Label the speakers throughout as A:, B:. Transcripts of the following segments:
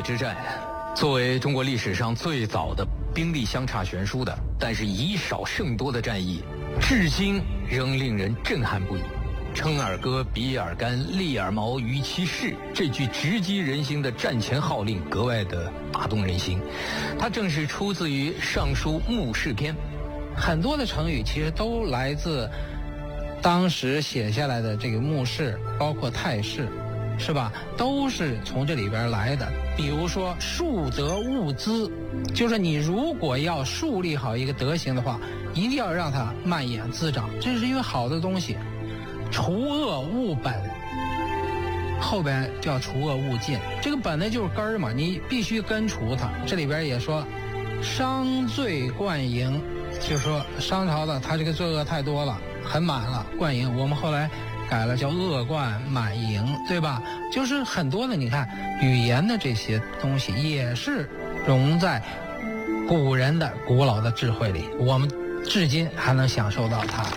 A: 之战，作为中国历史上最早的兵力相差悬殊的，但是以少胜多的战役，至今仍令人震撼不已。称尔戈，比尔干，利尔毛于其事，这句直击人心的战前号令格外的打动人心。它正是出自于《尚书·目视篇》。
B: 很多的成语其实都来自当时写下来的这个目视，包括态势，是吧？都是从这里边来的。比如说树德物滋，就是你如果要树立好一个德行的话，一定要让它蔓延滋长，这是因为好的东西。除恶务本，后边叫除恶务尽，这个本呢就是根儿嘛，你必须根除它。这里边也说商罪贯盈，就是说商朝的他这个罪恶太多了，很满了，贯盈，我们后来改了叫恶贯满盈，对吧？就是很多的，你看语言的这些东西也是融在古人的古老的智慧里，我们至今还能享受到它。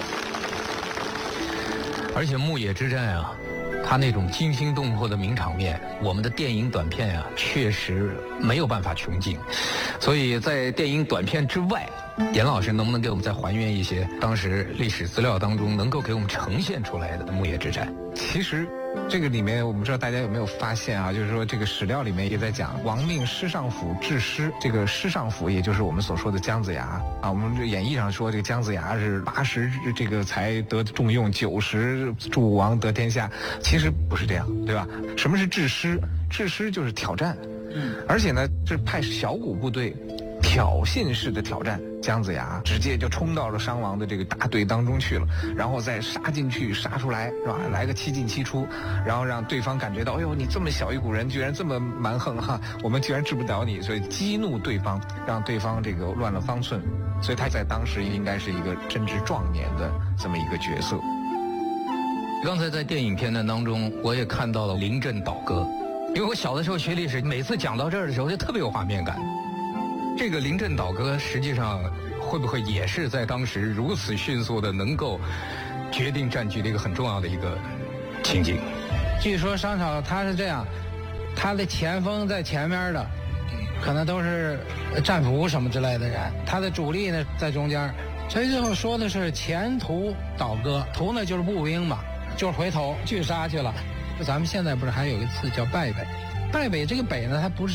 A: 而且牧野之战啊，它那种惊心动魄的名场面，我们的电影短片啊，确实没有办法穷尽。所以在电影短片之外，严老师能不能给我们再还原一些当时历史资料当中能够给我们呈现出来的牧野之战？
C: 其实这个里面我不知道大家有没有发现啊，就是说这个史料里面也在讲王命师尚府治师，这个师尚府也就是我们所说的姜子牙啊。我们这演义上说这个姜子牙是80这个才得重用，90助王得天下，其实不是这样，对吧？什么是治师？治师就是挑战，而且呢，这派小股部队挑衅式的挑战，姜子牙直接就冲到了商王的这个大队当中去了，然后再杀进去，杀出来，是吧？来个7进7出，然后让对方感觉到，哎呦，你这么小一股人，居然这么蛮横哈，我们居然治不了你，所以激怒对方，让对方这个乱了方寸，所以他在当时应该是一个正值壮年的这么一个角色。
A: 刚才在电影片段当中，我也看到了临阵倒戈，因为我小的时候学历史，每次讲到这儿的时候就特别有画面感。这个临阵倒戈实际上会不会也是在当时如此迅速的能够决定战局的一个很重要的一个情景？
B: 据说商朝他是这样，他的前锋在前面的可能都是战俘什么之类的人，他的主力呢在中间，所以最后说的是前途倒戈，途呢就是步兵嘛，就是回头去杀去了。咱们现在不是还有一次叫败北，败北这个北呢，它不是